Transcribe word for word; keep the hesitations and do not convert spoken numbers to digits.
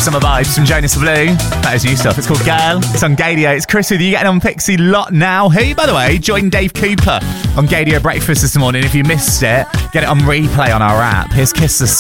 Summer Vibes from Jonas Blue. That is new stuff. It's called Girl. It's on Gadio. It's Chris with you, getting on Pixie Lot now. Who, by the way, joined Dave Cooper on Gadio Breakfast this morning. If you missed it, get it on replay on our app. Here's Kiss the